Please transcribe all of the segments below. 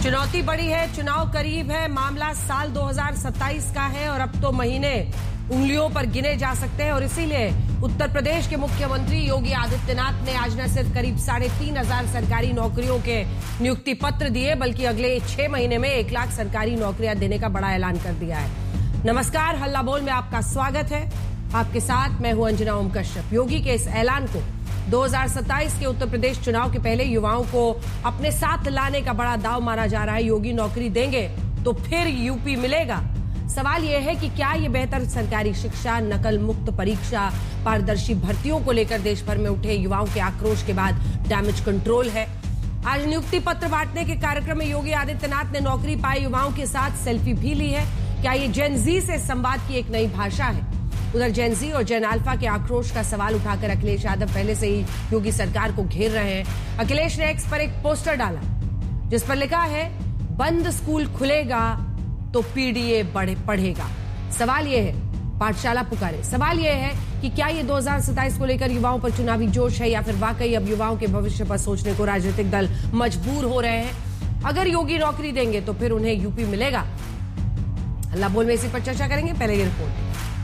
चुनौती बड़ी है, चुनाव करीब है, मामला साल 2027 का है और अब तो महीने उंगलियों पर गिने जा सकते हैं और इसीलिए उत्तर प्रदेश के मुख्यमंत्री योगी आदित्यनाथ ने आज न सिर्फ करीब 3,500 सरकारी नौकरियों के नियुक्ति पत्र दिए बल्कि अगले 6 महीने में 1 लाख सरकारी नौकरियां देने का बड़ा ऐलान कर दिया है। नमस्कार, हल्ला बोल में आपका स्वागत है। आपके साथ मैं हूं अंजना ओम कश्यप। योगी के इस ऐलान को 2027 के उत्तर प्रदेश चुनाव के पहले युवाओं को अपने साथ लाने का बड़ा दाव माना जा रहा है। योगी नौकरी देंगे तो फिर यूपी मिलेगा। सवाल यह है कि क्या ये बेहतर सरकारी शिक्षा, नकल मुक्त परीक्षा, पारदर्शी भर्तियों को लेकर देश भर में उठे युवाओं के आक्रोश के बाद डैमेज कंट्रोल है। आज नियुक्ति पत्र बांटने के कार्यक्रम में योगी आदित्यनाथ ने नौकरी पाए युवाओं के साथ सेल्फी भी ली है। क्या ये जेन जी से संवाद की एक नई भाषा है? उधर जेन जी और जेन अल्फा के आक्रोश का सवाल उठाकर अखिलेश यादव पहले से ही योगी सरकार को घेर रहे हैं। अखिलेश ने एक्स पर एक पोस्टर डाला जिस पर लिखा है, बंद स्कूल खुलेगा तो पीडीए पढ़ेगा। सवाल यह है, पाठशाला पुकारे। सवाल यह है कि क्या ये 2027 को लेकर युवाओं पर चुनावी जोश है या फिर वाकई अब युवाओं के भविष्य पर सोचने को राजनीतिक दल मजबूर हो रहे हैं। अगर योगी नौकरी देंगे तो फिर उन्हें यूपी मिलेगा। हल्ला बोल में इसी पर चर्चा करेंगे। पहले ये रिपोर्ट।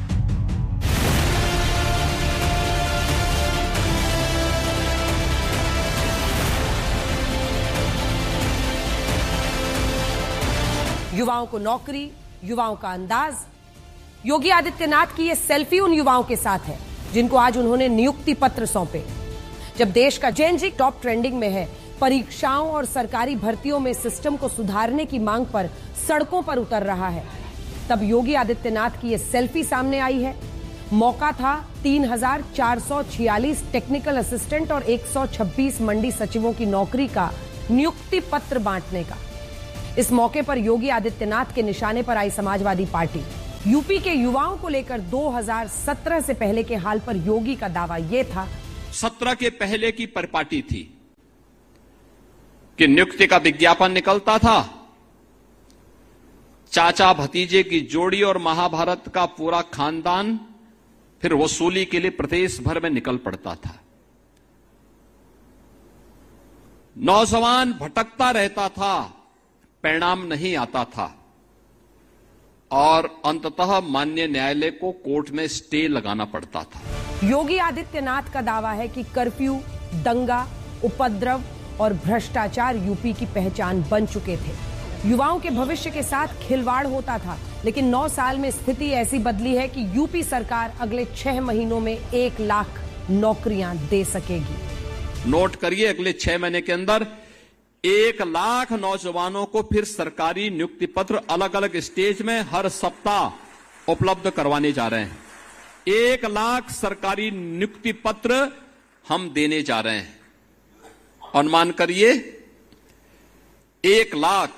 युवाओं को नौकरी, युवाओं का अंदाज। योगी आदित्यनाथ की यह सेल्फी उन युवाओं के साथ है जिनको आज उन्होंने नियुक्ति पत्र सौंपे। जब देश का जेन जी टॉप ट्रेंडिंग में है, परीक्षाओं और सरकारी भर्तियों में सिस्टम को सुधारने की मांग पर सड़कों पर उतर रहा है, तब योगी आदित्यनाथ की यह सेल्फी सामने आई है। मौका था 3,446 टेक्निकल असिस्टेंट और 126 मंडी सचिवों की नौकरी का नियुक्ति पत्र बांटने का। इस मौके पर योगी आदित्यनाथ के निशाने पर आई समाजवादी पार्टी। यूपी के युवाओं को लेकर 2017 से पहले के हाल पर योगी का दावा यह था, 17 के पहले की परिपाटी थी कि नियुक्ति का विज्ञापन निकलता था, चाचा भतीजे की जोड़ी और महाभारत का पूरा खानदान फिर वसूली के लिए प्रदेश भर में निकल पड़ता था। नौजवान भटकता रहता था, परिणाम नहीं आता था और अंततः माननीय न्यायालय को कोर्ट में स्टे लगाना पड़ता था। योगी आदित्यनाथ का दावा है कि कर्फ्यू, दंगा, उपद्रव और भ्रष्टाचार यूपी की पहचान बन चुके थे। युवाओं के भविष्य के साथ खिलवाड़ होता था, लेकिन 9 साल में स्थिति ऐसी बदली है कि यूपी सरकार अगले 6 महीनों में 1 लाख नौकरियां दे सकेगी। नोट करिए, अगले 6 महीने के अंदर 1 लाख नौजवानों को फिर सरकारी नियुक्ति पत्र अलग अलग स्टेज में हर सप्ताह उपलब्ध करवाने जा रहे हैं। 1 लाख सरकारी नियुक्ति पत्र हम देने जा रहे हैं। अनुमान करिए, 1 लाख।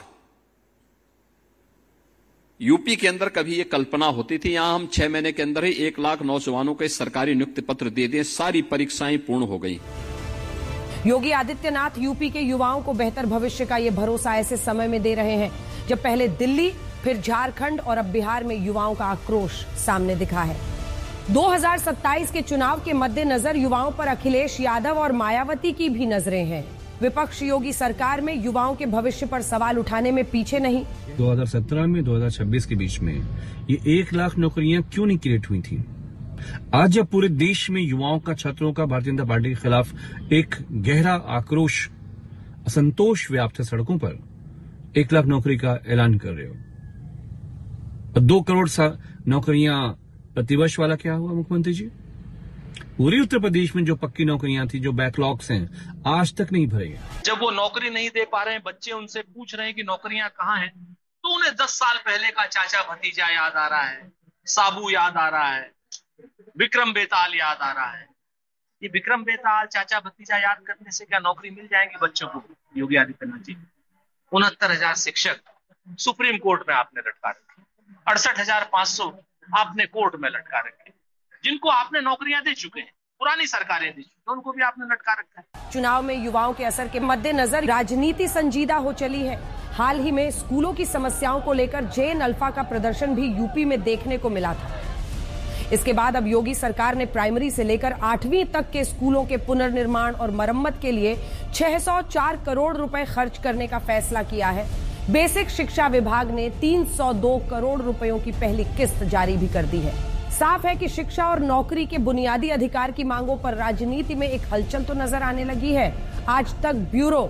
यूपी के अंदर कभी ये कल्पना होती थी यहां हम 6 महीने के अंदर ही 1 लाख नौजवानों को सरकारी नियुक्ति पत्र दे दें। सारी परीक्षाएं पूर्ण हो गई। योगी आदित्यनाथ यूपी के युवाओं को बेहतर भविष्य का ये भरोसा ऐसे समय में दे रहे हैं जब पहले दिल्ली, फिर झारखंड और अब बिहार में युवाओं का आक्रोश सामने दिखा है। 2027 के चुनाव के मद्देनजर युवाओं पर अखिलेश यादव और मायावती की भी नजरें हैं। विपक्ष योगी सरकार में युवाओं के भविष्य पर सवाल उठाने में पीछे नहीं। 2017 में 2026 के बीच में ये 1 लाख नौकरियां क्यों नहीं क्रिएट हुई थी? आज जब पूरे देश में युवाओं का, छात्रों का भारतीय जनता पार्टी के खिलाफ एक गहरा आक्रोश, असंतोष व्याप्त है सड़कों पर, 1 लाख नौकरी का ऐलान कर रहे हो। 2 करोड़ नौकरियां प्रतिवर्ष वाला क्या हुआ मुख्यमंत्री जी? पूरे उत्तर प्रदेश में जो पक्की नौकरियां थी, जो बैकलॉग्स हैं, आज तक नहीं भरे गए। जब वो नौकरी नहीं दे पा रहे हैं, बच्चे उनसे पूछ रहे हैं कि नौकरियां कहाँ हैं, तो उन्हें 10 साल पहले का चाचा भतीजा याद आ रहा है, साबू याद आ रहा है, विक्रम बेताल याद आ रहा है। ये विक्रम बेताल, चाचा भतीजा याद करने से क्या नौकरी मिल जाएगी बच्चों को? योगी आदित्यनाथ जी, 69,000 शिक्षक सुप्रीम कोर्ट में आपने लटका रखे, 68,500 आपने कोर्ट में लटका रखे, जिनको आपने नौकरियां दे चुके हैं, पुरानी सरकारें दी चुकी, उनको भी आपने लटका रखा है। चुनाव में युवाओं के असर के मद्देनजर राजनीति संजीदा हो चली है। हाल ही में स्कूलों की समस्याओं को लेकर जेन अल्फा का प्रदर्शन भी यूपी में देखने को मिला था। इसके बाद अब योगी सरकार ने प्राइमरी से लेकर 8वीं तक के स्कूलों के पुनर्निर्माण और मरम्मत के लिए 604 करोड़ रुपए खर्च करने का फैसला किया है। बेसिक शिक्षा विभाग ने 302 करोड़ रुपयों की पहली किस्त जारी भी कर दी है। साफ है कि शिक्षा और नौकरी के बुनियादी अधिकार की मांगों पर राजनीति में एक हलचल तो नजर आने लगी है। आज तक ब्यूरो।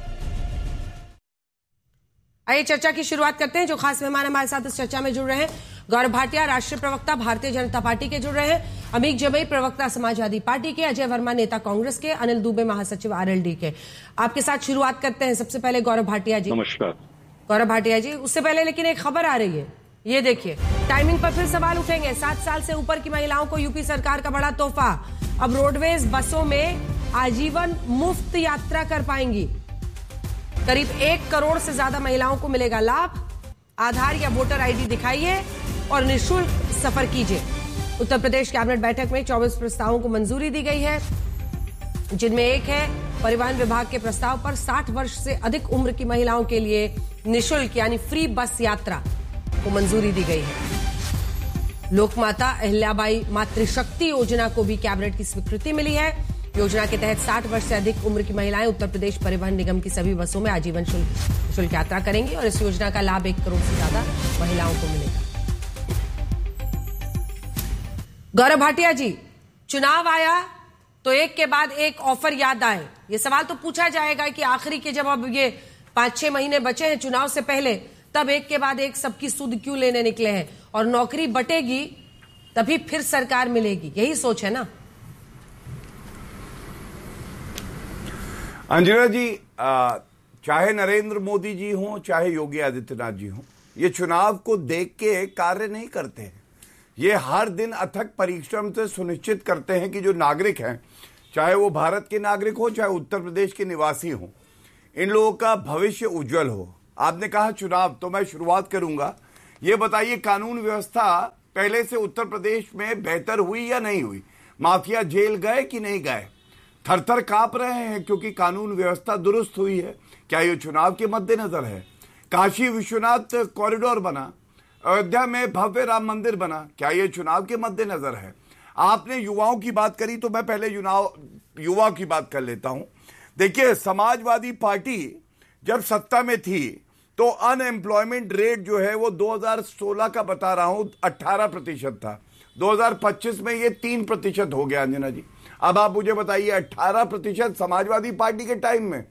आइए चर्चा की शुरुआत करते हैं। जो खास मेहमान हमारे साथ इस चर्चा में जुड़ रहे हैं, गौरव भाटिया राष्ट्रीय प्रवक्ता भारतीय जनता पार्टी के जुड़ रहे हैं, अमीक जमई प्रवक्ता समाजवादी पार्टी के, अजय वर्मा नेता कांग्रेस के, अनिल दुबे महासचिव आरएलडी के। आपके साथ शुरुआत करते हैं। सबसे पहले गौरव भाटिया जी। नमस्कार गौरव भाटिया जी, उससे पहले लेकिन एक खबर आ रही है, ये देखिए। टाइमिंग पर फिर सवाल उठेंगे। 7 साल से ऊपर की महिलाओं को यूपी सरकार का बड़ा तोहफा। अब रोडवेज बसों में आजीवन मुफ्त यात्रा कर पाएंगी। करीब 1 करोड़ से ज्यादा महिलाओं को मिलेगा लाभ। आधार या वोटर आईडी दिखाइए और निःशुल्क सफर कीजिए। उत्तर प्रदेश कैबिनेट बैठक में 24 प्रस्तावों को मंजूरी दी गई है, जिनमें एक है परिवहन विभाग के प्रस्ताव पर 60 वर्ष से अधिक उम्र की महिलाओं के लिए निःशुल्क यानी फ्री बस यात्रा को मंजूरी दी गई है। लोकमाता अहिल्याबाई मातृशक्ति योजना को भी कैबिनेट की स्वीकृति मिली है। योजना के तहत 60 वर्ष से अधिक उम्र की महिलाएं उत्तर प्रदेश परिवहन निगम की सभी बसों में आजीवन शुल्क यात्रा करेंगी और इस योजना का लाभ 1 करोड़ से ज्यादा महिलाओं को मिलेगा। गौरव भाटिया जी, चुनाव आया तो एक के बाद एक ऑफर याद आए। ये सवाल तो पूछा जाएगा कि आखिरी के जब अब ये 5-6 महीने बचे हैं चुनाव से पहले, तब एक के बाद एक सबकी सुध क्यों लेने निकले हैं? और नौकरी बटेगी तभी फिर सरकार मिलेगी, यही सोच है ना? अंजना जी, चाहे नरेंद्र मोदी जी हों चाहे योगी आदित्यनाथ जी हों, ये चुनाव को देख के कार्य नहीं करते हैं। ये हर दिन अथक परिश्रम से सुनिश्चित करते हैं कि जो नागरिक हैं, चाहे वो भारत के नागरिक हो चाहे उत्तर प्रदेश के निवासी हो, इन लोगों का भविष्य उज्जवल हो। आपने कहा चुनाव, तो मैं शुरुआत करूंगा। ये बताइए, कानून व्यवस्था पहले से उत्तर प्रदेश में बेहतर हुई या नहीं हुई? माफिया जेल गए कि नहीं गए? थर थर कांप रहे हैं क्योंकि कानून व्यवस्था दुरुस्त हुई है। क्या ये चुनाव के मद्देनजर है? काशी विश्वनाथ कॉरिडोर बना, अयोध्या में भव्य राम मंदिर बना, क्या ये चुनाव के मद्देनजर है? आपने युवाओं की बात करी तो मैं पहले युवाओं की बात कर लेता हूं। देखिए, समाजवादी पार्टी जब सत्ता में थी तो अनएम्प्लॉयमेंट रेट जो है वो 2016 का बता रहा हूं 18% था। 2025 में ये 3% हो गया। अंजना जी, अब आप मुझे बताइए, 18% समाजवादी पार्टी के टाइम में,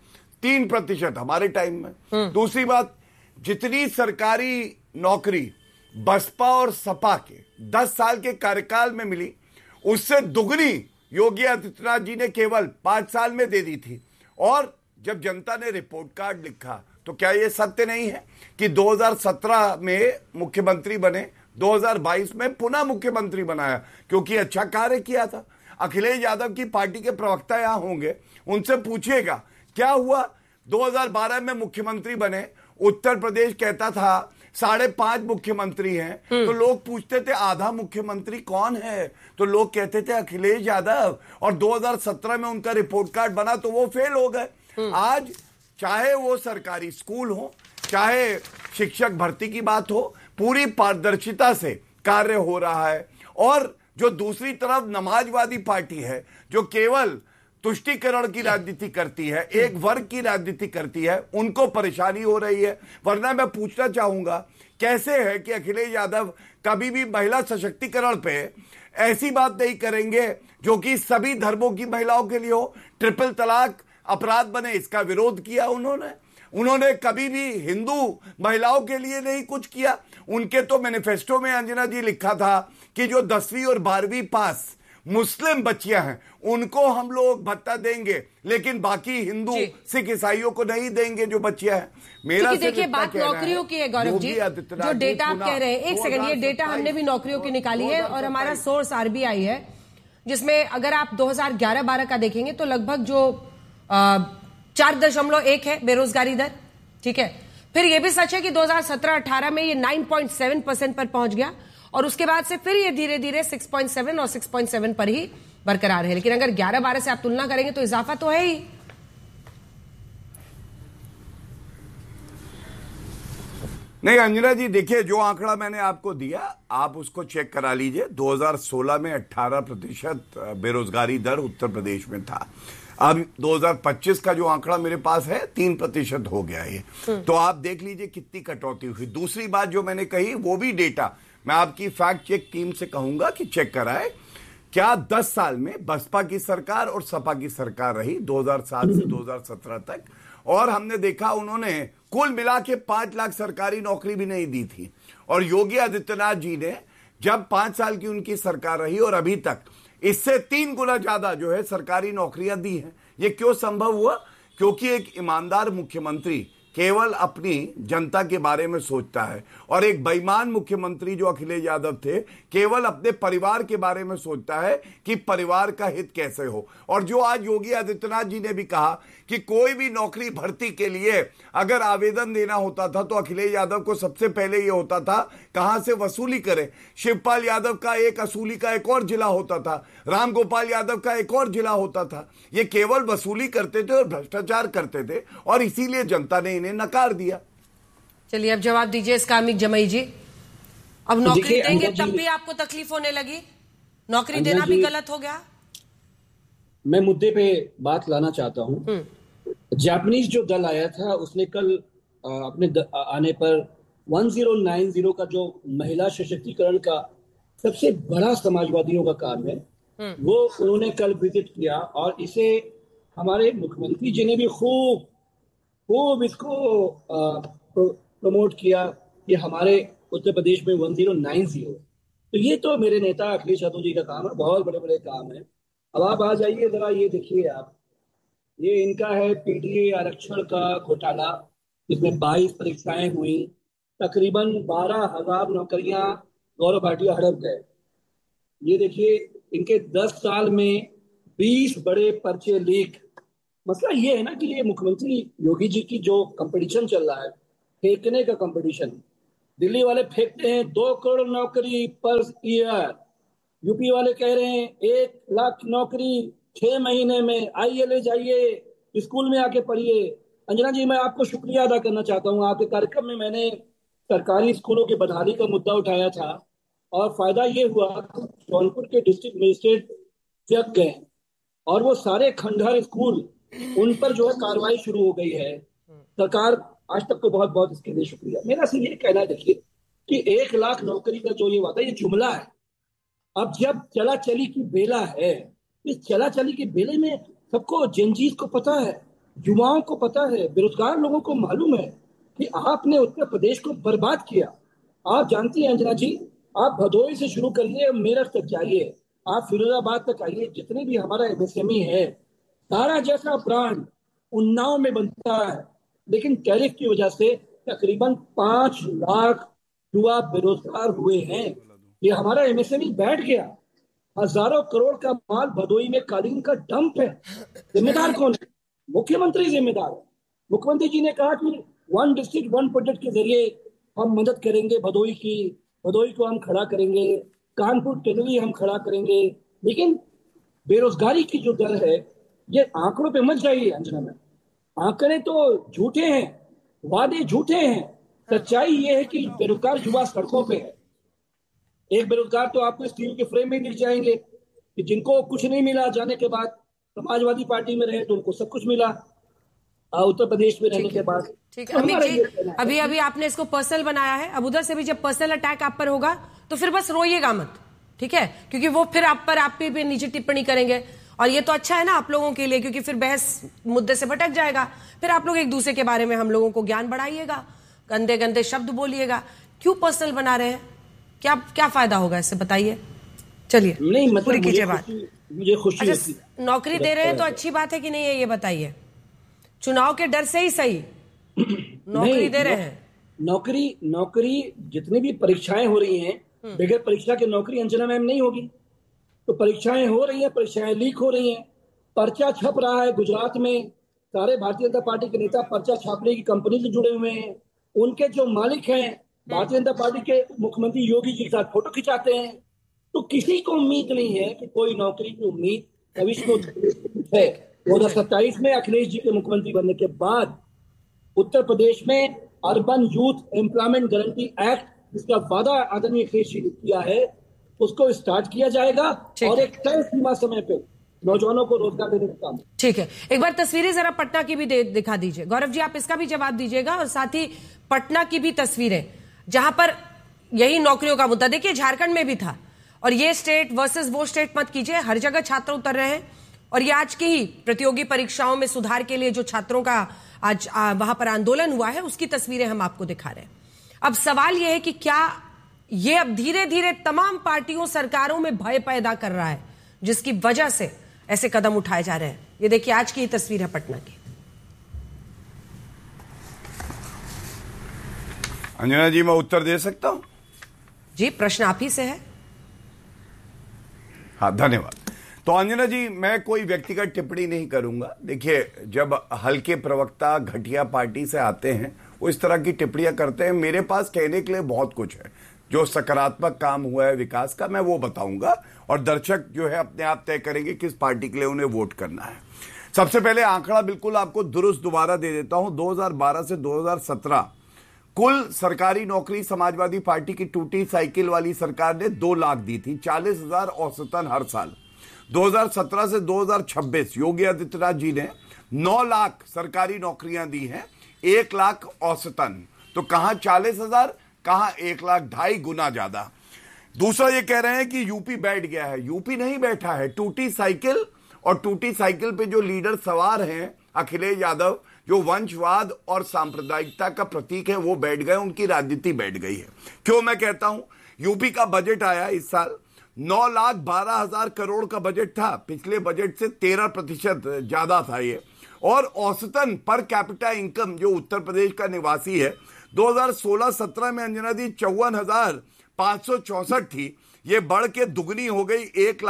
3% हमारे टाइम में। दूसरी बात, जितनी सरकारी नौकरी बसपा और सपा के 10 साल के कार्यकाल में मिली, उससे दुगनी योगी आदित्यनाथ जी ने केवल 5 साल में दे दी थी। और जब जनता ने रिपोर्ट कार्ड लिखा तो क्या यह सत्य नहीं है कि 2017 में मुख्यमंत्री बने, 2022 में पुनः मुख्यमंत्री बनाया क्योंकि अच्छा कार्य किया था। अखिलेश यादव की पार्टी के प्रवक्ता यहां होंगे, उनसे पूछिएगा क्या हुआ। 2012 में मुख्यमंत्री बने, उत्तर प्रदेश कहता था 5.5 मुख्यमंत्री हैं, तो लोग पूछते थे आधा मुख्यमंत्री कौन है, तो लोग कहते थे अखिलेश यादव। और 2017 में उनका रिपोर्ट कार्ड बना तो वो फेल हो गए। आज चाहे वो सरकारी स्कूल हो, चाहे शिक्षक भर्ती की बात हो, पूरी पारदर्शिता से कार्य हो रहा है। और जो दूसरी तरफ समाजवादी पार्टी है, जो केवल तुष्टीकरण की राजनीति करती है, एक वर्ग की राजनीति करती है, उनको परेशानी हो रही है। वरना मैं पूछना चाहूंगा, कैसे है कि अखिलेश यादव कभी भी महिला सशक्तिकरण पे ऐसी बात नहीं करेंगे जो कि सभी धर्मों की महिलाओं के लिए हो? ट्रिपल तलाक अपराध बने, इसका विरोध किया उन्होंने कभी भी हिंदू महिलाओं के लिए नहीं कुछ किया। उनके तो मैनिफेस्टो में अंजना जी लिखा था कि जो 10वीं और 12वीं पास मुस्लिम बच्चियां हैं उनको हम लोग भत्ता देंगे, लेकिन बाकी हिंदू सिख ईसाइयों को नहीं देंगे जो बच्चियां हैं। मेरा देखिए, बात नौकरियों की है गौरव जी, जो डेटा आप कह रहे हैं, एक सेकंड, ये डेटा हमने भी नौकरियों की निकाली है और हमारा सोर्स आरबीआई है, जिसमें अगर आप 2011-12 का देखेंगे तो लगभग जो 4.1 है बेरोजगारी दर, ठीक है। फिर यह भी सच है कि 2017-18 में ये 9.7% पर पहुंच गया और उसके बाद से फिर ये धीरे धीरे 6.7 और 6.7 पर ही बरकरार है। लेकिन अगर 11-12 से आप तुलना करेंगे तो इजाफा तो है ही। नहीं अंजना जी, देखिए, जो आंकड़ा मैंने आपको दिया आप उसको चेक करा लीजिए। 2016 में 18% बेरोजगारी दर उत्तर प्रदेश में था। अब 2025 का जो आंकड़ा मेरे पास है 3% हो गया ये। तो आप देख लीजिए कितनी कटौती हुई। दूसरी बात जो मैंने कही वो भी डेटा मैं आपकी फैक्ट चेक टीम से कहूंगा कि चेक कराए। क्या 10 साल में बसपा की सरकार और सपा की सरकार रही 2007 से 2017 तक, और हमने देखा उन्होंने कुल मिला के 5 लाख सरकारी नौकरी भी नहीं दी थी। और योगी आदित्यनाथ जी ने जब 5 साल की उनकी सरकार रही और अभी तक इससे 3 गुना ज्यादा जो है सरकारी नौकरियां दी हैं। ये क्यों संभव हुआ? क्योंकि एक ईमानदार मुख्यमंत्री केवल अपनी जनता के बारे में सोचता है, और एक बेईमान मुख्यमंत्री जो अखिलेश यादव थे केवल अपने परिवार के बारे में सोचता है कि परिवार का हित कैसे हो। और जो आज योगी आदित्यनाथ जी ने भी कहा कि कोई भी नौकरी भर्ती के लिए अगर आवेदन देना होता था तो अखिलेश यादव को सबसे पहले ये होता था कहां से वसूली करें। शिवपाल यादव का एक वसूली का एक और जिला होता था, रामगोपाल यादव का एक और जिला होता था। ये केवल वसूली करते थे और भ्रष्टाचार करते थे, और इसीलिए जनता ने इन्हें नकार दिया। चलिए अब जवाब दीजिए इसका अमित जमई जी। अब नौकरी देंगे तब भी आपको तकलीफ होने लगी, नौकरी देना भी गलत हो गया। मैं मुद्दे पे बात लाना चाहता हूं। जापानीज जो दल आया था उसने कल अपने आने पर 1090 का जो महिला सशक्तिकरण का सबसे बड़ा समाजवादियों का काम है वो उन्होंने कल विजिट किया, और इसे हमारे मुख्यमंत्री जी ने भी खूब इसको प्रमोट किया कि हमारे उत्तर प्रदेश में 1090। तो ये तो मेरे नेता अखिलेश यादव जी का काम है, बहुत बड़े बड़े काम है। अब आप आ जाइए जरा, ये देखिए आप, ये इनका है पीटीए आरक्षण का घोटाला, जिसमें 22 परीक्षाएं हुई, तकरीबन 12,000 नौकरियां गौरव भाटिया हड़प गए। ये देखिए इनके 10 साल में 20 बड़े पर्चे लीक। मसला ये है ना कि ये मुख्यमंत्री योगी जी की जो कंपटीशन चल रहा है, फेंकने का कंपटीशन, दिल्ली वाले फेंकते हैं 2 करोड़ नौकरी पर ईयर, यूपी वाले कह रहे हैं 1 लाख नौकरी 6 महीने में, आइए ले जाइए, स्कूल में आके पढ़िए। अंजना जी, मैं आपको शुक्रिया अदा करना चाहता हूँ। आपके कार्यक्रम में मैंने सरकारी स्कूलों की बदहाली का मुद्दा उठाया था, और फायदा ये हुआ कि जौनपुर के डिस्ट्रिक्ट मजिस्ट्रेट जग गए, और वो सारे खंडहर स्कूल उन पर जो है कार्रवाई शुरू हो गई है। सरकार आज तक तो बहुत बहुत इसके लिए शुक्रिया। मेरा सिर्फ ये कहना है देखिए कि 1 लाख नौकरी का जो ये वादा, ये जुमला है। अब जब चला चली की बेला है, इस चला चली के बेले में सबको, जनजीत को पता है, युवाओं को पता है, बेरोजगार लोगों को मालूम है कि आपने उत्तर प्रदेश को बर्बाद किया। आप जानती हैं अंजना जी, आप भदोही से शुरू करिए, मेरठ तक जाइए, आप फिरोजाबाद तक आइए, जितने भी हमारा एमएसएमई है, सारा जैसा ब्रांड उन्नाव में बनता है, लेकिन टैरिफ की वजह से तकरीबन 5 लाख युवा बेरोजगार हुए हैं। ये हमारा एमएसएमई बैठ गया। हजारों करोड़ का माल भदोही में कालीन का डंप है। जिम्मेदार कौन है? मुख्यमंत्री जिम्मेदार है। मुख्यमंत्री जी ने कहा कि 1 डिस्ट्रिक्ट 1 प्रोजेक्ट के जरिए हम मदद करेंगे भदोही की, भदोही को हम खड़ा करेंगे, कानपुर टेकली हम खड़ा करेंगे। लेकिन बेरोजगारी की जो दर है, ये आंकड़ों पे मत जाइए अंजना में, आंकड़े तो झूठे हैं, वादे झूठे हैं। सच्चाई ये है कि बेरोजगार युवा सड़कों पे है। एक बेरोजगार तो आपको स्टील के फ्रेम में दिख जाएंगे कि जिनको कुछ नहीं मिला, जाने के बाद समाजवादी पार्टी में रहे तो उनको सब कुछ मिला उत्तर प्रदेश में रहने के बाद। ठीक है अमित जी, अभी आपने इसको पर्सनल बनाया है। अब उधर से भी जब पर्सनल अटैक आप पर होगा तो फिर बस रोइएगा मत, ठीक है? क्योंकि वो फिर आप पर आपके भी नीचे टिप्पणी करेंगे, और ये तो अच्छा है ना आप लोगों के लिए, क्योंकि फिर बहस मुद्दे से भटक जाएगा। फिर आप लोग एक दूसरे के बारे में हम लोगों को ज्ञान बढ़ाइएगा, गंदे गंदे शब्द बोलिएगा। क्यों पर्सनल बना रहे हैं? क्या फायदा होगा इससे, बताइए। चलिए नहीं, मतलब पूरी कीजिए बात। मुझे खुशी अच्छा, नौकरी दे रहे हैं तो अच्छी बात है कि नहीं है ये बताइए। चुनाव के डर से ही सही नौकरी दे रहे हैं। नौकरी जितनी भी परीक्षाएं हो रही हैं, बगैर परीक्षा के नौकरी अंजना मैम नहीं होगी। तो परीक्षाएं हो रही हैं, परीक्षाएं लीक हो रही हैं, पर्चा छप रहा है गुजरात में। सारे भारतीय जनता पार्टी के नेता पर्चा छापने की कंपनी से जुड़े हुए हैं। उनके जो मालिक हैं भारतीय जनता पार्टी के मुख्यमंत्री योगी जी के साथ फोटो खिंचाते हैं। तो किसी को उम्मीद नहीं है कि कोई नौकरी की उम्मीद भविष्य को है। 2027 में अखिलेश जी के मुख्यमंत्री बनने के बाद उत्तर प्रदेश में urban youth employment guarantee act, जिसका वादा आदरणीय अखिलेश जी ने किया है, उसको स्टार्ट किया जाएगा और एक तय सीमा समय पे नौजवानों को रोजगार देने का काम। ठीक है, एक बार तस्वीरें जरा पटना की भी दिखा दीजिए गौरव जी, आप इसका भी जवाब दीजिएगा और साथ ही पटना की भी तस्वीरें जहां पर यही नौकरियों का मुद्दा, देखिए झारखंड में भी था और ये स्टेट वर्सेस वो स्टेट मत कीजिए, हर जगह छात्र उतर रहे हैं और ये आज की ही प्रतियोगी परीक्षाओं में सुधार के लिए जो छात्रों का आज वहां पर आंदोलन हुआ है उसकी तस्वीरें हम आपको दिखा रहे हैं। अब सवाल यह है कि क्या ये अब धीरे धीरे तमाम पार्टियों सरकारों में भय पैदा कर रहा है जिसकी वजह से ऐसे कदम उठाए जा रहे हैं। ये देखिए आज की ही तस्वीर है पटना की। अंजना जी मैं उत्तर दे सकता हूं? जी प्रश्न आप ही से है। हाँ धन्यवाद। तो अंजना जी मैं कोई व्यक्तिगत टिप्पणी नहीं करूंगा। देखिए जब हल्के प्रवक्ता घटिया पार्टी से आते हैं वो इस तरह की टिप्पणियां करते हैं। मेरे पास कहने के लिए बहुत कुछ है, जो सकारात्मक काम हुआ है विकास का मैं वो बताऊंगा और दर्शक जो है अपने आप तय करेंगे किस पार्टी के लिए उन्हें वोट करना है। सबसे पहले आंकड़ा बिल्कुल आपको दुरुस्त दोबारा दे देता हूं। 2012 से 2017 कुल सरकारी नौकरी समाजवादी पार्टी की टूटी साइकिल वाली सरकार ने 2 लाख दी थी, 40,000 औसतन हर साल। 2017 से 2026 योगी आदित्यनाथ जी ने 9 लाख सरकारी नौकरियां दी हैं, 1 लाख औसतन। तो कहां 40,000, कहां 1 लाख, 2.5 गुना ज्यादा। दूसरा ये कह रहे हैं कि यूपी बैठ गया है। यूपी नहीं बैठा है, टूटी साइकिल और टूटी साइकिल पे जो लीडर सवार हैं अखिलेश यादव, जो वंशवाद और सांप्रदायिकता का प्रतीक है, वो बैठ गए, उनकी राजनीति बैठ गई है। क्यों मैं कहता हूं? यूपी का बजट आया इस साल 9,12,000 करोड़ का बजट था, पिछले बजट से 13% ज्यादा था ये। और औसतन पर कैपिटा इनकम जो उत्तर प्रदेश का निवासी है 2016-17 में अंजना दी 54,564 थी, ये बढ़ के दुगनी हो गई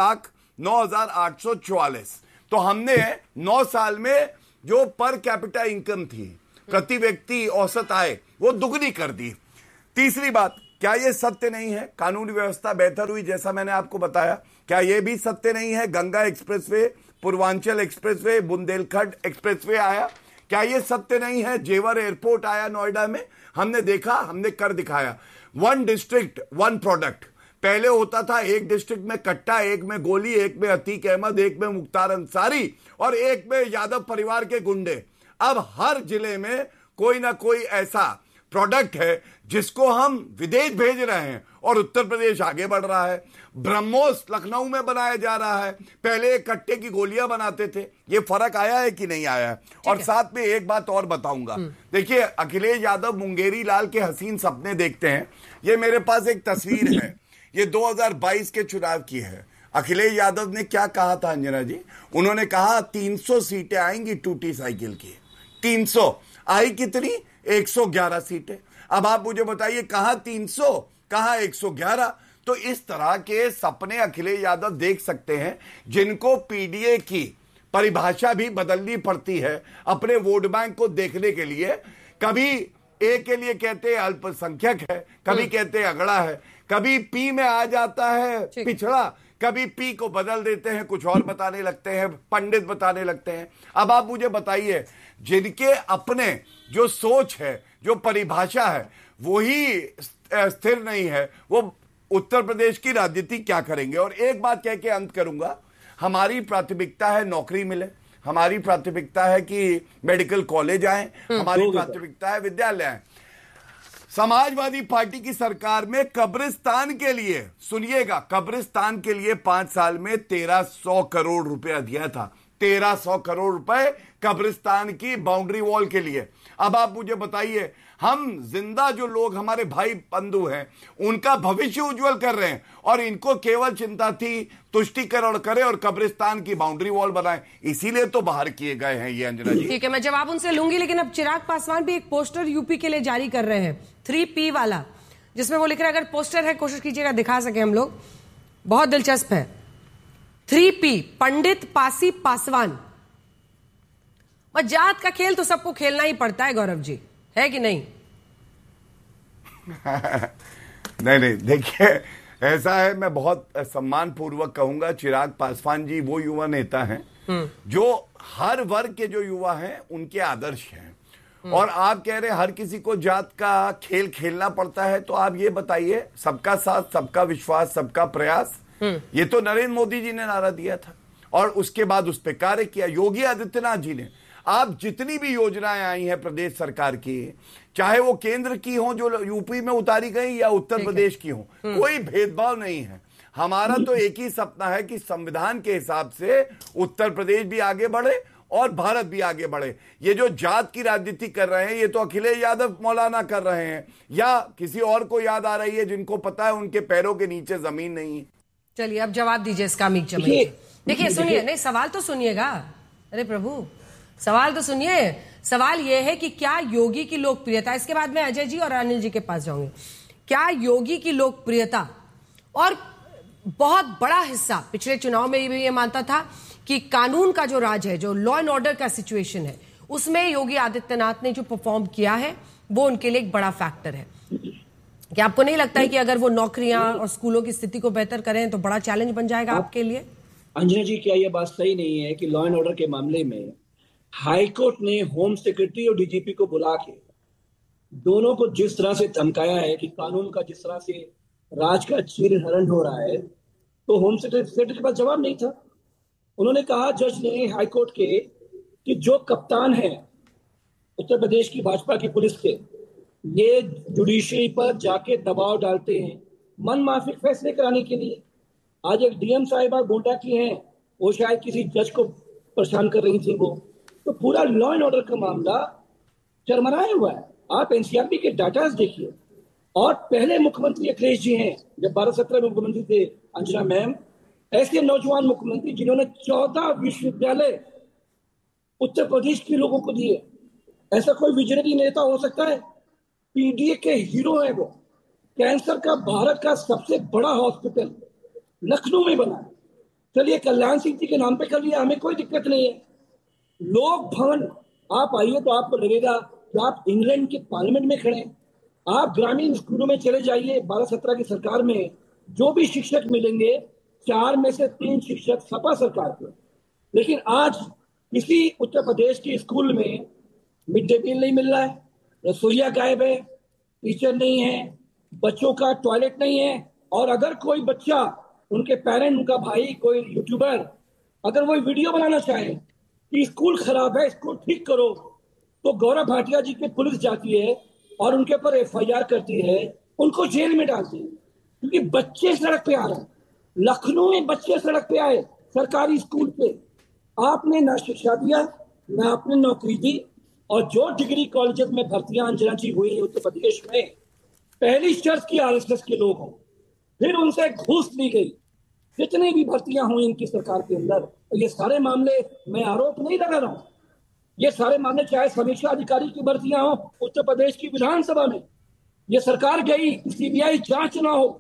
1,09,844। तो हमने 9 साल में जो पर कैपिटा इनकम थी, प्रति व्यक्ति औसत आय, वो दुगनी कर दी। तीसरी बात, क्या ये सत्य नहीं है कानूनी व्यवस्था बेहतर हुई जैसा मैंने आपको बताया? क्या ये भी सत्य नहीं है Ganga expressway, Purvanchal expressway, Bundelkhand expressway आया? क्या ये सत्य नहीं है जेवर एयरपोर्ट आया नोएडा में? हमने देखा, हमने कर दिखाया। 1 डिस्ट्रिक्ट 1 प्रोडक्ट। पहले होता था एक डिस्ट्रिक्ट में कट्टा, एक में गोली, एक में अतीक अहमद, एक में मुख्तार अंसारी और एक में यादव परिवार के गुंडे। अब हर जिले में कोई ना कोई ऐसा प्रोडक्ट है जिसको हम विदेश भेज रहे हैं और उत्तर प्रदेश आगे बढ़ रहा है। ब्रह्मोस लखनऊ में बनाया जा रहा है, पहले कट्टे की गोलियां बनाते थे। ये फर्क आया है कि नहीं आया है? और साथ में एक बात और बताऊंगा। देखिए अखिलेश यादव मुंगेरी लाल के हसीन सपने देखते हैं। ये मेरे पास एक तस्वीर है, ये 2022 के चुनाव की है। अखिलेश यादव ने क्या कहा था अंजना जी? उन्होंने कहा 300 सीटें आएंगी टूटी साइकिल की। 300 आई, कितनी? 111 सीटें। अब आप मुझे बताइए कहां 300, कहां 111? तो इस तरह के सपने अखिलेश यादव देख सकते हैं, जिनको पीडीए की परिभाषा भी बदलनी पड़ती है अपने वोट बैंक को देखने के लिए। कभी ए के लिए कहते हैं अल्पसंख्यक है, कभी कहते हैं अगड़ा है, कभी पी में आ जाता है पिछड़ा, कभी पी को बदल देते हैं, कुछ और बताने लगते हैं, पंडित बताने लगते हैं। अब आप मुझे बताइए, जिनके अपने जो सोच है, जो परिभाषा है, वही स्थिर नहीं है, वो उत्तर प्रदेश की राजनीति क्या करेंगे? और एक बात कह के अंत करूंगा, हमारी प्राथमिकता है नौकरी मिले, हमारी प्राथमिकता है कि मेडिकल कॉलेज आए, हमारी प्राथमिकता है विद्यालय आए। समाजवादी पार्टी की सरकार में कब्रिस्तान के लिए, सुनिएगा, कब्रिस्तान के लिए 5 साल में 1300 करोड़ रुपया दिया था। 1300 करोड़ रुपए कब्रिस्तान की बाउंड्री वॉल के लिए। अब आप मुझे बताइए, हम जिंदा जो लोग हमारे भाई बंधु हैं उनका भविष्य उज्जवल कर रहे हैं और इनको केवल चिंता थी तुष्टीकरण करे और कब्रिस्तान की बाउंड्री वॉल बनाए, इसीलिए तो बाहर किए गए हैं ये। अंजना जी ठीक है, मैं जवाब उनसे लूंगी, लेकिन अब चिराग पासवान भी एक पोस्टर यूपी के लिए जारी कर रहे हैं, 3P वाला, जिसमें वो लिख रहे हैं, अगर पोस्टर है कोशिश कीजिएगा दिखा सके हम लोग, बहुत दिलचस्प है। 3P, पंडित, पासी, पासवान। जात का खेल तो सबको खेलना ही पड़ता है गौरव जी, है कि नहीं? नहीं, देखिए ऐसा है, मैं बहुत सम्मान पूर्वक कहूंगा, चिराग पासवान जी वो युवा नेता हैं जो हर वर्ग के जो युवा हैं उनके आदर्श हैं। और आप कह रहे हैं हर किसी को जात का खेल खेलना पड़ता है, तो आप ये बताइए, सबका साथ, सबका विश्वास, सबका प्रयास, ये तो नरेंद्र मोदी जी ने नारा दिया था और उसके बाद उस पर कार्य किया। योगी आदित्यनाथ जी ने, आप जितनी भी योजनाएं आई हैं प्रदेश सरकार की, चाहे वो केंद्र की हो जो यूपी में उतारी गई या उत्तर प्रदेश की हो, कोई भेदभाव नहीं है। हमारा तो एक ही सपना है कि संविधान के हिसाब से उत्तर प्रदेश भी आगे बढ़े और भारत भी आगे बढ़े। ये जो जात की राजनीति कर रहे हैं, ये तो अखिलेश यादव मौलाना कर रहे हैं या किसी और को याद आ रही है जिनको पता है उनके पैरों के नीचे जमीन नहीं है। चलिए अब जवाब दीजिए इसका मीक चमन। देखिए सुनिए, नहीं सवाल तो सुनिएगा। अरे प्रभु, सवाल तो सुनिए। सवाल यह है कि क्या योगी की लोकप्रियता, इसके बाद मैं अजय जी और अनिल जी के पास जाऊंगी, क्या योगी की लोकप्रियता, और बहुत बड़ा हिस्सा पिछले चुनाव में भी ये मानता था कि कानून का जो राज है, जो लॉ एंड ऑर्डर का सिचुएशन है, उसमें योगी आदित्यनाथ ने जो परफॉर्म किया है वो उनके लिए एक बड़ा फैक्टर है। क्या आपको नहीं लगता है कि अगर वो नौकरियां और स्कूलों की स्थिति को बेहतर करें तो बड़ा चैलेंज बन जाएगा आपके लिए? अंजना जी, क्या यह बात सही नहीं है कि लॉ एंड ऑर्डर के मामले में हाईकोर्ट ने होम सेक्रेटरी और डीजीपी को बुला के दोनों को जिस तरह से धमकाया है कि कानून का जिस तरह से राज का चीरहरण हो रहा है, तो होम सेक्रेटरी के पास जवाब नहीं था। उन्होंने कहा, जज ने हाईकोर्ट के, कि जो कप्तान है उत्तर प्रदेश की भाजपा की पुलिस के, ये जुडिशरी पर जाके दबाव डालते हैं मन माफिक फैसले कराने के लिए। आज एक डीएम साहिबा गोंडा की हैं, वो शायद किसी जज को परेशान कर रही थी वो। तो पूरा लॉ एंड ऑर्डर का मामला चरमराया हुआ है। आप एनसीआरबी के डाटाज देखिए। और पहले मुख्यमंत्री अखिलेश जी हैं, जब 12-17 में मुख्यमंत्री थे अंजना मैम, ऐसे नौजवान मुख्यमंत्री जिन्होंने 14 विश्वविद्यालय उत्तर प्रदेश के लोगों को दिए। ऐसा कोई विजनरी नेता हो सकता है? पीडीए के हीरो है वो। कैंसर का भारत का सबसे बड़ा हॉस्पिटल लखनऊ में बना है। चलिए कल्याण सिंह जी के नाम पे कर लिया, हमें कोई दिक्कत नहीं है। लोक भवन आप आइए तो आपको लगेगा कि आप इंग्लैंड के पार्लियामेंट में खड़े हैं। आप ग्रामीण स्कूलों में चले जाइए, 12-17 की सरकार में जो भी शिक्षक मिलेंगे, 4 में से 3 शिक्षक सपा सरकार के। लेकिन आज किसी उत्तर प्रदेश के स्कूल में मिड डे मील नहीं मिल रहा है, रसोइया गायब है, टीचर नहीं है, बच्चों का टॉयलेट नहीं है। और अगर कोई बच्चा, उनके पेरेंट, उनका भाई, कोई यूट्यूबर अगर वो वीडियो बनाना चाहे कि स्कूल खराब है, स्कूल ठीक करो, तो गौरव भाटिया जी की पुलिस जाती है और उनके ऊपर एफआईआर करती है, उनको जेल में डालती है, क्योंकि बच्चे सड़क पे आ रहे हैं। लखनऊ में बच्चे सड़क पे आए सरकारी स्कूल पे। आपने ना शिक्षा दिया, ना आपने नौकरी दी। और जो डिग्री कॉलेजेस में भर्तियां अंजना जी हुई है उत्तर प्रदेश में, पहली शर्त की आरएसएस के लोग हों, फिर उनसे घूस ली गई। जितनी भी भर्तियां हुई इनकी सरकार के अंदर, ये सारे मामले, मैं आरोप नहीं लगा रहा हूं, ये सारे मामले चाहे समीक्षा अधिकारी की भर्तियां हो उत्तर प्रदेश की विधानसभा में, ये सरकार गई, सीबीआई जांच ना हो,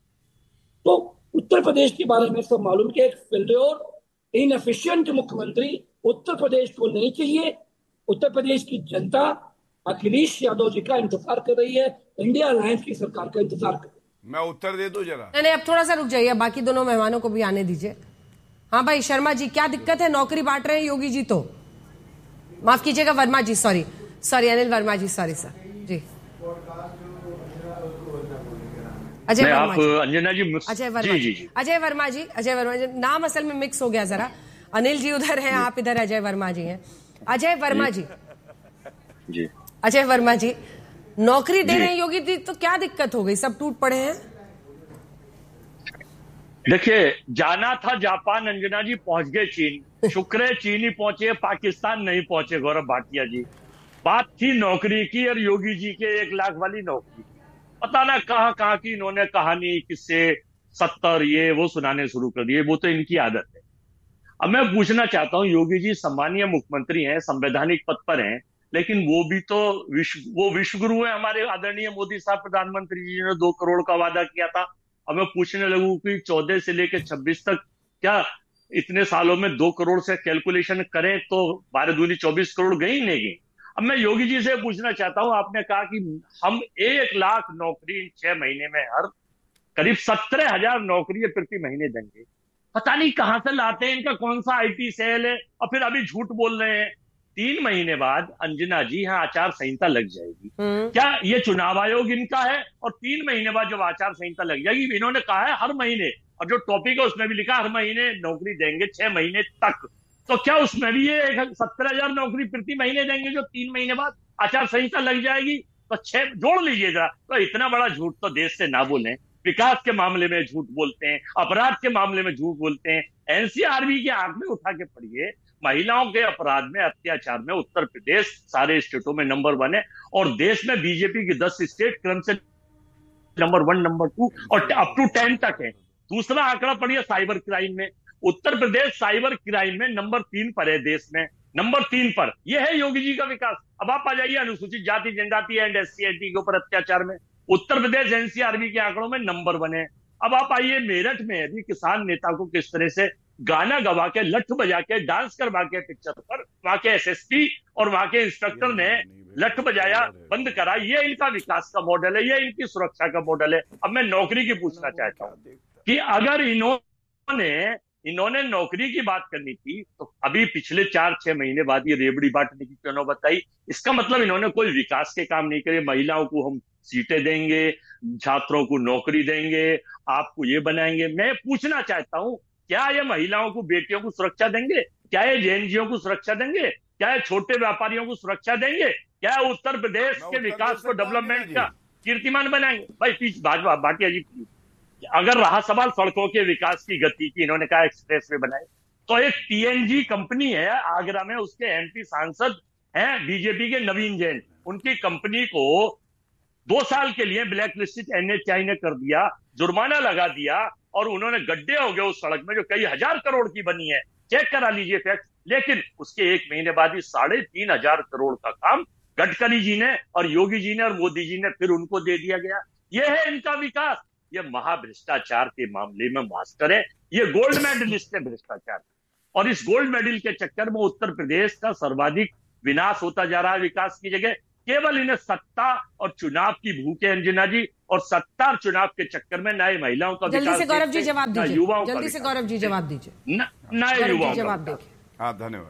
तो उत्तर प्रदेश के बारे में सब मालूम कि एक फेल्योर, इनएफिशिएंट मुख्यमंत्री उत्तर प्रदेश को नहीं चाहिए। उत्तर प्रदेश की जनता अखिलेश यादव जी का इंतजार कर रही है, इंडिया अलायंस की सरकार का इंतजार कर रही है। मैं उत्तर दे दूं जरा? नहीं, अब थोड़ा सा रुक जाइए, बाकी दोनों मेहमानों को भी आने दीजिए। हाँ भाई शर्मा जी, क्या दिक्कत है? नौकरी बांट रहे हैं योगी जी तो, माफ कीजिएगा वर्मा जी, सॉरी अनिल वर्मा जी, सॉरी सर जी। अजय वर्मा जी, अंजना जी, अजय वर्मा जी, अजय वर्मा जी, नाम असल में मिक्स हो गया जरा। अनिल जी उधर हैं, आप इधर अजय वर्मा जी हैं। अजय वर्मा जी, अजय वर्मा जी, नौकरी दे रहे हैं योगी जी तो क्या दिक्कत हो गई? सब टूट पड़े हैं। देखिए, जाना था जापान, अंजना जी पहुंच गए चीन। शुक्र है चीन ही पहुंचे, पाकिस्तान नहीं पहुंचे गौरव भाटिया जी। बात थी नौकरी की और योगी जी के 1 लाख वाली नौकरी। पता ना कहां की इन्होंने कहानी, किससे 70 ये वो सुनाने शुरू कर दिए। वो तो इनकी आदत है। अब मैं पूछना चाहता हूं, योगी जी सम्मानीय मुख्यमंत्री हैं, संवैधानिक पद पर हैं, लेकिन वो भी तो विश्वगुरु है हमारे आदरणीय मोदी साहब प्रधानमंत्री जी ने 2 करोड़ का वादा किया था। अब मैं पूछने लगूं कि 14 से लेकर 26 तक क्या इतने सालों में 2 करोड़ से कैलकुलेशन करें तो 12 दूनी 24 करोड़ गई नहीं गई। अब मैं योगी जी से पूछना चाहता हूं, आपने कहा कि हम 1 लाख नौकरी 6 महीने में, हर करीब 17,000 नौकरी प्रति महीने देंगे। पता नहीं कहां से लाते हैं, इनका कौन सा आईटी सेल है। और फिर अभी झूठ बोल रहे हैं। 3 महीने बाद अंजना जी यहाँ आचार संहिता लग जाएगी। क्या ये चुनाव आयोग इनका है? और 3 महीने बाद जब आचार संहिता लग जाएगी, इन्होंने कहा है हर महीने और जो टॉपिक है उसमें भी लिखा हर महीने नौकरी देंगे 6 महीने तक। तो क्या उसमें भी ये 70,000 नौकरी प्रति महीने देंगे जो 3 महीने बाद आचार संहिता लग जाएगी? तो 6 जोड़ लीजिए जरा। तो इतना बड़ा झूठ तो देश से ना बोलें। विकास के मामले में झूठ बोलते हैं, अपराध के मामले में झूठ बोलते हैं। एनसीआरबी के आंकड़े उठा के पढ़िए, महिलाओं के अपराध में, अत्याचार में उत्तर प्रदेश सारे स्टेटों में नंबर 1 है, और देश में बीजेपी की 10 स्टेट क्रम से नंबर 1, नंबर 2 और अप टू 10 तक है। दूसरा आंकड़ा पढ़िए साइबर क्राइम में, उत्तर प्रदेश साइबर क्राइम में नंबर 3 पर है देश में, नंबर 3 पर। यह है योगी जी का विकास। अब आप आ जाइए अनुसूचित जाति जनजाति एंड SC/ST के ऊपर अत्याचार में, उत्तर प्रदेश एनसीआरबी के आंकड़ों में नंबर 1 है। अब आप आइए मेरठ में अभी किसान नेता को किस तरह से गाना गवा के, लठ बजा के, डांस करवा के पिक्चर पर वहां के SSP और वहां के इंस्ट्रक्टर ने लठ बजाया, बंद करा। ये इनका विकास का मॉडल है, ये इनकी सुरक्षा का मॉडल है। अब मैं नौकरी की पूछना चाहता हूं कि अगर इन्होंने नौकरी की बात करनी थी तो अभी पिछले 4-6 महीने बाद ये रेबड़ी बांटने की क्यों नौबत आई? इसका मतलब इन्होंने कोई विकास के काम नहीं करे। महिलाओं को हम सीटें देंगे, छात्रों को नौकरी देंगे, आपको ये बनाएंगे। मैं पूछना चाहता हूं, क्या ये महिलाओं को, बेटियों को सुरक्षा देंगे? क्या ये जेएनजीओ को सुरक्षा देंगे? क्या ये छोटे व्यापारियों को सुरक्षा देंगे? क्या उत्तर प्रदेश के विकास को, डेवलपमेंट का कीर्तिमान बनाएंगे? भाई भाजपा भाटिया जी, अगर रहा सवाल सड़कों के विकास की गति की, इन्होंने कहा एक्सप्रेस वे बनाए, तो एक TNG कंपनी है आगरा में, उसके MP सांसद हैं बीजेपी के नवीन जैन, उनकी कंपनी को 2 साल के लिए ब्लैक लिस्टेड NHAI ने कर दिया, जुर्माना लगा दिया, और उन्होंने गड्ढे हो गए उस सड़क में जो कई हजार करोड़ की बनी है, चेक करा लीजिए फैक्ट। लेकिन उसके 1 महीने बाद ही 3,500 करोड़ का काम गडकरी जी ने और योगी जी ने और मोदी जी ने फिर उनको दे दिया गया। यह है इनका विकास। ये महाभ्रष्टाचार के मामले में मास्टर है, ये गोल्ड मेडलिस्ट है भ्रष्टाचार, और इस गोल्ड मेडल के चक्कर में उत्तर प्रदेश का सर्वाधिक विनाश होता जा रहा है विकास की जगह। केवल इन्हें सत्ता और चुनाव की भूख है अंजना जी, और सत्ता और चुनाव के चक्कर में नए महिलाओं का जल्दी से गौरव जी जवाब दीजिए, जल्दी से गौरव जी जवाब दीजिए, नए युवाओं जवाब देखिए। हाँ धन्यवाद,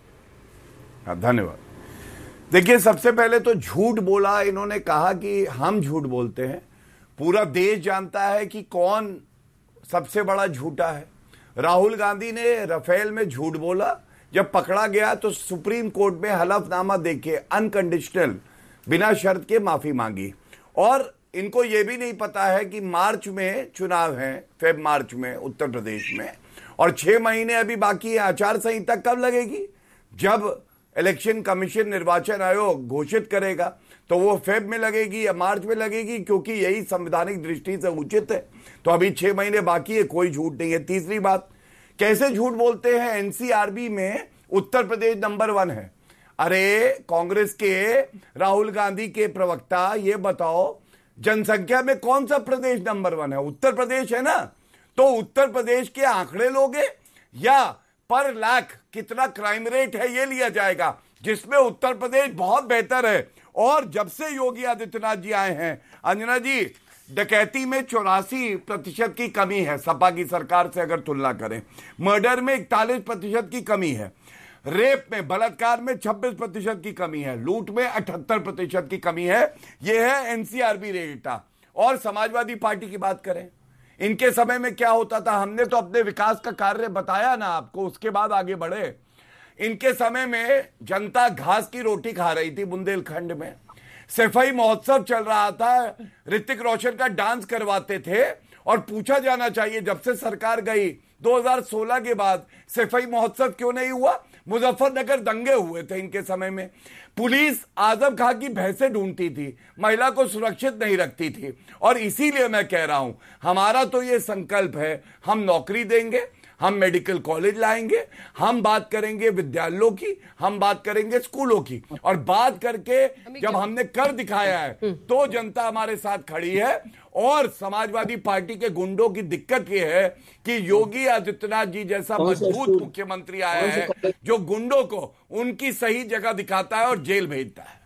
हाँ धन्यवाद। देखिए, सबसे पहले तो झूठ बोला इन्होंने, कहा कि हम झूठ बोलते हैं। पूरा देश जानता है कि कौन सबसे बड़ा झूठा है। राहुल गांधी ने राफेल में झूठ बोला, जब पकड़ा गया तो सुप्रीम कोर्ट में हलफनामा देके अनकंडीशनल, बिना शर्त के माफी मांगी। और इनको यह भी नहीं पता है कि मार्च में चुनाव है, मार्च में उत्तर प्रदेश में, और 6 महीने अभी बाकी है। आचार संहिता कब लगेगी? जब इलेक्शन कमीशन, निर्वाचन आयोग घोषित करेगा, तो वो फेब में लगेगी या मार्च में लगेगी, क्योंकि यही संवैधानिक दृष्टि से उचित है। तो अभी 6 महीने बाकी है, कोई झूठ नहीं है। तीसरी बात, कैसे झूठ बोलते हैं? एनसीआरबी में उत्तर प्रदेश नंबर 1 है। अरे कांग्रेस के राहुल गांधी के प्रवक्ता, ये बताओ जनसंख्या में कौन सा प्रदेश नंबर 1 है? उत्तर प्रदेश है ना। तो उत्तर प्रदेश के आंकड़े लोगे या पर लाख कितना क्राइम रेट है ये लिया जाएगा, जिसमें उत्तर प्रदेश बहुत बेहतर है। और जब से योगी आदित्यनाथ जी आए हैं अंजना जी, डकैती में 84% की कमी है सपा की सरकार से अगर तुलना करें। मर्डर में 41% की कमी है। रेप में, बलात्कार में 26% की कमी है। लूट में 78% की कमी है। यह है एनसीआरबी डेटा। और समाजवादी पार्टी की बात करें, इनके समय में क्या होता था? हमने तो अपने विकास का कार्य बताया ना आपको, उसके बाद आगे बढ़े। इनके समय में जनता घास की रोटी खा रही थी बुंदेलखंड में। सफाई महोत्सव चल रहा था, ऋतिक रोशन का डांस करवाते थे। और पूछा जाना चाहिए, जब से सरकार गई 2016 के बाद सफाई महोत्सव क्यों नहीं हुआ? मुजफ्फरनगर दंगे हुए थे इनके समय में। पुलिस आजम खां की भैंसें ढूंढती थी, महिला को सुरक्षित नहीं रखती थी। और इसीलिए मैं कह रहा हूं, हमारा तो ये संकल्प है, हम नौकरी देंगे, हम मेडिकल कॉलेज लाएंगे, हम बात करेंगे विद्यालयों की, हम बात करेंगे स्कूलों की। और बात करके जब हमने कर दिखाया है तो जनता हमारे साथ खड़ी है। और समाजवादी पार्टी के गुंडों की दिक्कत यह है कि योगी आदित्यनाथ जी जैसा मजबूत मुख्यमंत्री आया है जो गुंडों को उनकी सही जगह दिखाता है और जेल भेजता है।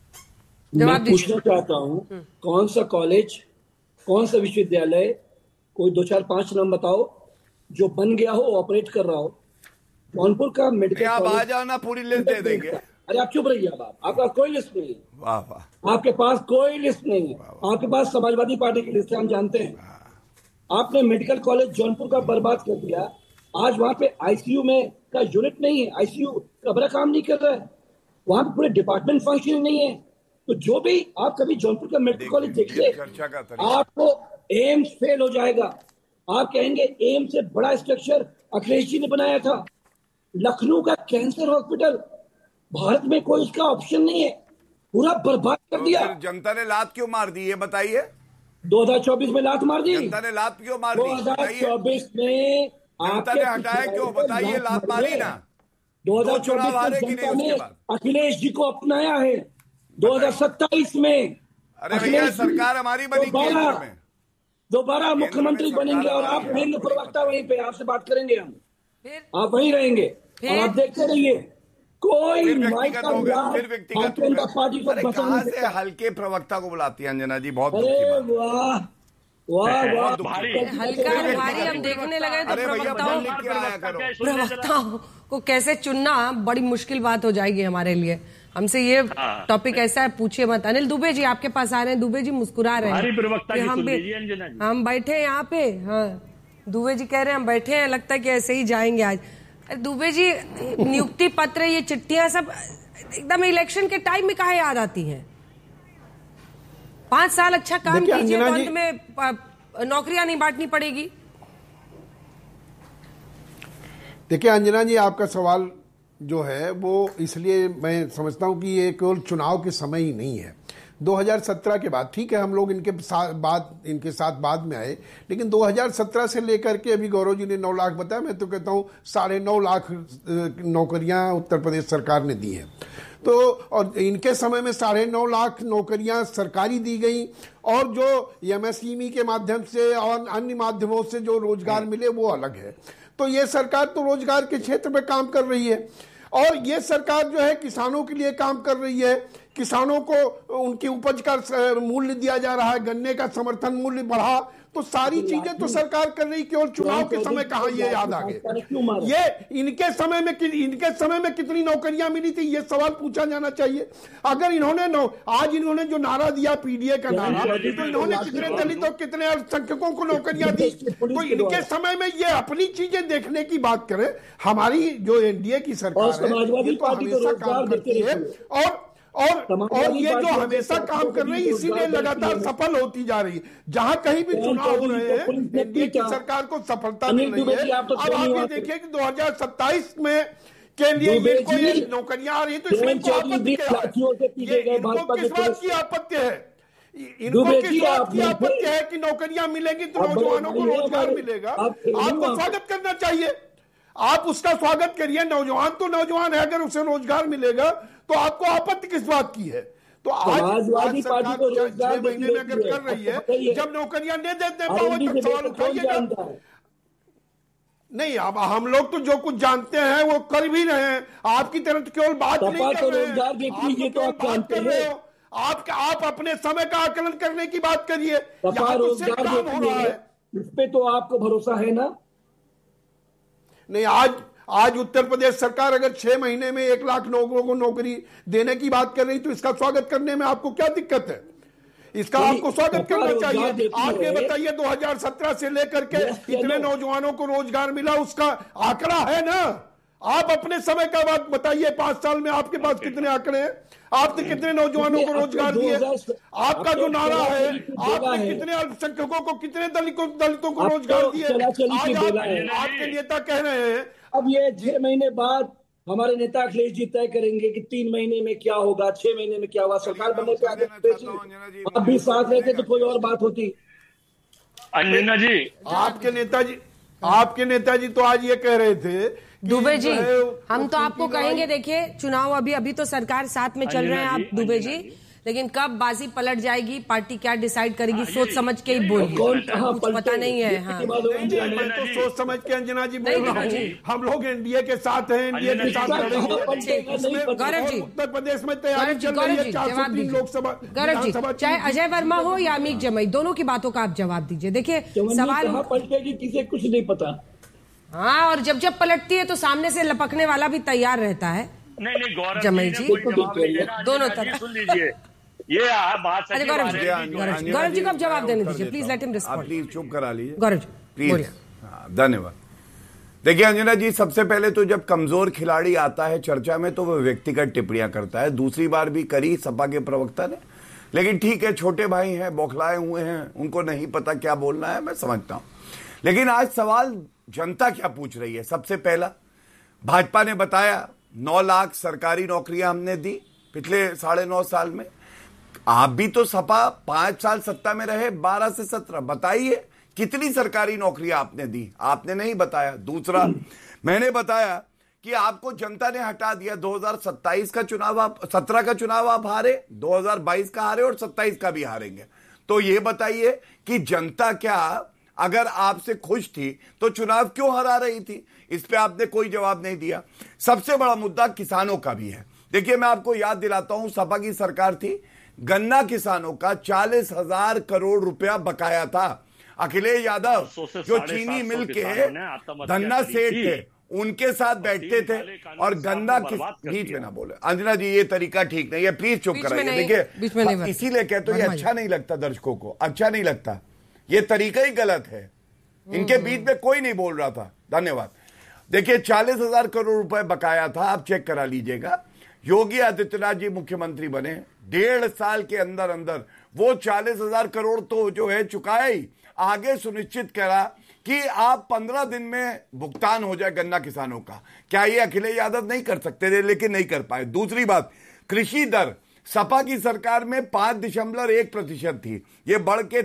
मैं पूछना चाहता हूँ, कौन सा कॉलेज, कौन सा विश्वविद्यालय, कोई 2, 4, 5 नाम बताओ जो बन गया हो, ऑपरेट कर रहा हो। जौनपुर का मेडिकल आप आ जाओ ना, पूरी लिस्ट दे देंगे। अरे आप चुप रहिए, आपका कोई लिस्ट नहीं है। वाह वाह, आपके पास कोई लिस्ट नहीं है। आपके पास समाजवादी पार्टी की लिस्ट है, हम जानते हैं। आपने मेडिकल कॉलेज जौनपुर का बर्बाद कर दिया। आज वहां पे आईसीयू में का यूनिट नहीं है, आईसीयू कमरा काम नहीं कर रहा है, वहां पे पूरे डिपार्टमेंट फंक्शन नहीं है। तो जो भी आप कभी जौनपुर का मेडिकल कॉलेज देखिए, आपको एम्स फेल हो जाएगा। आप कहेंगे एम्स से बड़ा स्ट्रक्चर अखिलेश जी ने बनाया था। लखनऊ का कैंसर हॉस्पिटल, भारत में कोई उसका ऑप्शन नहीं है, पूरा बर्बाद कर दिया। जनता ने लात क्यों मार दी, ये बताइए। 2024 में लात मार दी, जनता ने लात क्यों मार दी? 2024 में जनता ने हटाया क्यों, बताइए। लात मारी ना, 2024 में जनता ने अखिलेश जी को अपनाया है। 2027 में अरे भैया सरकार हमारी बनी केंद्र में, दोबारा मुख्यमंत्री बनेंगे और आप रहेंगे प्रवक्ता, वहीं पे आपसे बात करेंगे हम, आप वहीं रहेंगे और आप देखते रहिए। कोई व्यक्तिगत होगा, फिर व्यक्तिगत होगा। कहां से हल्के प्रवक्ता को बुलाती है अंजना जी, बहुत वाह वाह वाह, हल्का भारी हम देखने लगे तो प्रवक्ताओं को कैसे चुनना बड़ी मुश्किल बात हो जाएगी हमारे लिए। हमसे ये टॉपिक ऐसा है, पूछिए मत। अनिल दुबे जी आपके पास आ रहे हैं। दुबे जी मुस्कुरा रहे हैं। हम बैठे हैं यहाँ पे। हाँ, दुबे जी कह रहे हैं हम बैठे हैं, लगता है कि ऐसे ही जाएंगे आज। दुबे जी, नियुक्ति पत्र, ये चिट्ठियां सब एकदम इलेक्शन के टाइम में काहे याद आती हैं? 5 साल अच्छा काम कीजिए तो अंत में नौकरियां नहीं बांटनी पड़ेगी। देखिए अंजना जी, आपका सवाल जो है वो इसलिए मैं समझता हूं कि ये केवल चुनाव के समय ही नहीं है। 2017 के बाद, ठीक है हम लोग इनके साथ बाद में आए, लेकिन 2017 से लेकर के अभी गौरव जी ने 9 लाख बताया, मैं तो कहता हूं 9.5 लाख नौकरियां उत्तर प्रदेश सरकार ने दी हैं। तो और इनके समय में 9.5 लाख नौकरियां सरकारी दी गई और जो एमएसएमई के माध्यम से और अन्य माध्यमों से जो रोजगार मिले वो अलग है। तो ये सरकार तो रोजगार के क्षेत्र में काम कर रही है और ये सरकार जो है किसानों के लिए काम कर रही है। किसानों को उनकी उपज का मूल्य दिया जा रहा है, गन्ने का समर्थन मूल्य बढ़ा, तो सारी चीजें तो सरकार कर रही। केवल चुनाव के समय कहां ये याद आ गए। ये इनके समय में कितनी नौकरियां मिली थी, ये सवाल पूछा जाना चाहिए। अगर इन्होंने आज इन्होंने जो नारा दिया पीडीए का नारा, तो इन्होंने कितने दलितों कितने अल्पसंख्यकों को नौकरियां दी। तो इनके समय में ये अपनी चीजें देखने की बात करें। हमारी जो एनडीए की सरकार है ये तो हमेशा काम करती है और ये जो हमेशा काम कर रही है, इसीलिए लगातार सफल होती जा रही है। जहां कहीं भी चुनाव हो रहे हैं एनडीए की सरकार को सफलता मिल रही है। अब आप ये देखिए कि 2027 में के लिए इनको ये नौकरियां आ रही है, तो इसमें इनको आपत्ति क्या है? इनको किस बात की आपत्ति है? इनको किस बात की आपत्ति है कि नौकरियां मिलेंगी तो नौजवानों को रोजगार मिलेगा? आपको स्वागत करना चाहिए, आप उसका स्वागत करिए। नौजवान तो नौजवान है, अगर उसे रोजगार मिलेगा तो आपको आपत्ति किस बात की है? तो आज सरकार 6 महीने में अगर कर रही है, जब नौकरियां नहीं देते तो सवाल उठाइएगा। नहीं, अब हम लोग तो जो कुछ जानते हैं वो कर भी रहे हैं। आपकी तरह तो केवल बात नहीं कर रहे हैं, आप अपने समय का आकलन करने की बात करिए। यहाँ तो सिर्फ काम हो रहा है, इस पे तो आपको भरोसा है ना? नहीं, आज उत्तर प्रदेश सरकार अगर 6 महीने में 1 लाख लोगों को नौकरी देने की बात कर रही, तो इसका स्वागत करने में आपको क्या दिक्कत है? इसका आपको स्वागत करना चाहिए। आप ये बताइए 2017 से लेकर के इतने नौजवानों को रोजगार मिला, उसका आंकड़ा है ना? आप अपने समय का बात बताइए, 5 साल में आपके पास कितने आंकड़े हैं? आपने कितने नौजवानों को रोजगार दिए? आपका जो नारा है, आपने कितने अल्पसंख्यकों को, कितने दलितों को रोजगार दिए? आज आपके नेता कह रहे हैं। अब ये 6 महीने बाद हमारे नेता अखिलेश जी तय करेंगे कि 3 महीने में क्या होगा, 6 महीने में क्या होगा। सरकार बनने के आगे आप भी साथ रहते तो कोई और बात होती। अंजना जी, आपके नेताजी तो आज ये कह रहे थे। दुबे जी, हम तो आपको कहेंगे, देखिए चुनाव अभी तो सरकार साथ में चल रहे हैं आप दुबे जी, लेकिन कब बाजी पलट जाएगी, पार्टी क्या डिसाइड करेगी, सोच समझ के ही बोलिए, कुछ पता नहीं है। हाँ, मैं तो सोच समझ के अंजना जी बोल रहा हूँ। हम लोग एनडीए के साथ हैं, एनडीए के साथ गौरव जी, उत्तर प्रदेश में तैयारी चल रही है 403 लोकसभा। गौरव जी, चाहे अजय वर्मा हो या अमीक जमई, दोनों की बातों का आप जवाब दीजिए। देखिए सवाल पलटेगी, किसी कुछ नहीं पता। हाँ, और जब पलटती है तो सामने से लपकने वाला भी तैयार रहता है। नहीं गौरव जमई जी, दोनों तरफ सुन लीजिए। ये महासचिव गौरव जी को आप जवाब देने दीजिए, please let him respond. Please चुप करा लीजिए गौरव जी प्लीज। धन्यवाद। देखिए अंजना जी, सबसे पहले तो जब कमजोर खिलाड़ी आता है चर्चा में तो वह व्यक्तिगत टिप्पणियां करता है। दूसरी बार भी करी सपा के प्रवक्ता ने, लेकिन ठीक है, छोटे भाई हैं, बौखलाए हुए हैं, उनको नहीं पता क्या बोलना है, मैं समझता हूं। लेकिन आज सवाल जनता क्या पूछ रही है। सबसे पहला, भाजपा ने बताया 9 लाख सरकारी नौकरियां हमने दी पिछले 9.5 साल में। आप भी तो सपा 5 साल सत्ता में रहे, 12 से 17, बताइए कितनी सरकारी नौकरियां आपने दी? आपने नहीं बताया। दूसरा, मैंने बताया कि आपको जनता ने हटा दिया। 2027 का चुनाव आप 17 का चुनाव आप हारे, 2022 का हारे और 27 का भी हारेंगे। तो ये बताइए कि जनता क्या अगर आपसे खुश थी तो चुनाव क्यों हरा रही थी? इस पे आपने कोई जवाब नहीं दिया। सबसे बड़ा मुद्दा किसानों का भी है। देखिए, मैं आपको याद दिलाता हूं, सपा की सरकार थी, गन्ना किसानों का 40,000 करोड़ रुपया बकाया था। अखिलेश यादव जो चीनी मिल के धन्ना सेठ थे, उनके साथ बैठते थे और गन्ना बीच में ना बोले। अंजना जी, ये तरीका ठीक नहीं है, प्लीज चुप कराइए। देखिए, इसीलिए कहते हो ये अच्छा नहीं लगता दर्शकों को, अच्छा नहीं लगता, ये तरीका ही गलत है। इनके बीच में कोई नहीं बोल रहा था। धन्यवाद। देखिए, 40,000 करोड़ रुपए बकाया था, आप चेक करा लीजिएगा। योगी आदित्यनाथ जी मुख्यमंत्री बने, 1.5 साल के अंदर अंदर वो 40,000 करोड़ तो जो है चुकाया ही, आगे सुनिश्चित करा कि आप 15 दिन में भुगतान हो जाए गन्ना किसानों का। क्या ये अखिलेश यादव नहीं कर सकते थे? लेकिन नहीं कर पाए। दूसरी बात, कृषि दर सपा की सरकार में 5.1% थी, ये बढ़ के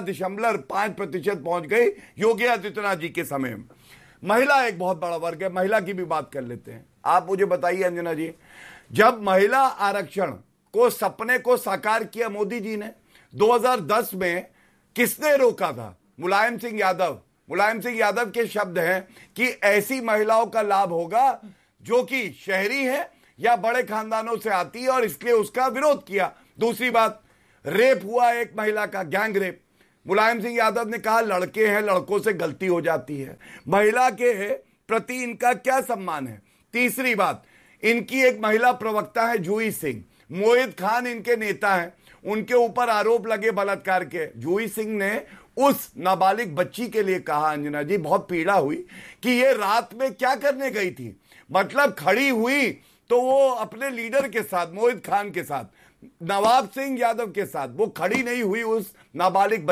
13.5% पहुंच गई योगी आदित्यनाथ जी के समय में। महिला एक बहुत बड़ा वर्ग है, महिला की भी बात कर लेते हैं। आप मुझे बताइए अंजना जी, जब महिला आरक्षण को सपने को साकार किया मोदी जी ने 2010 में, किसने रोका था? मुलायम सिंह यादव। मुलायम सिंह यादव के शब्द हैं कि ऐसी महिलाओं का लाभ होगा जो कि शहरी है या बड़े खानदानों से आती है, और इसलिए उसका विरोध किया। दूसरी बात, रेप हुआ एक महिला का, गैंग रेप। मुलायम सिंह यादव ने कहा लड़के हैं, लड़कों से गलती हो जाती है। महिला के प्रति इनका क्या सम्मान है? तीसरी बात, इनकी एक महिला प्रवक्ता है जूही सिंह, मोहित खान इनके नेता हैं, उनके ऊपर आरोप लगे बलात्कार के। जूही सिंह ने उस नाबालिग बच्ची के लिए कहा, अंजना जी बहुत पीड़ा हुई, कि ये रात में क्या करने गई थी। मतलब खड़ी हुई तो वो अपने लीडर के साथ, मोहित खान के साथ, नवाब सिंह यादव के साथ, वो खड़ी नहीं हुई उस नाबालिग